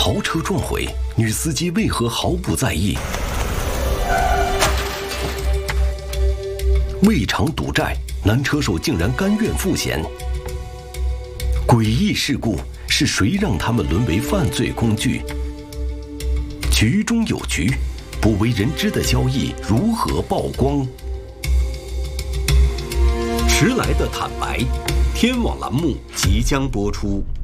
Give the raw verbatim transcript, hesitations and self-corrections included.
豪车撞毁，女司机为何毫不在意？未偿赌债，男车手竟然甘愿付钱。诡异事故是谁让他们沦为犯罪工具？局中有局，不为人知的交易如何曝光？迟来的坦白，天网栏目即将播出。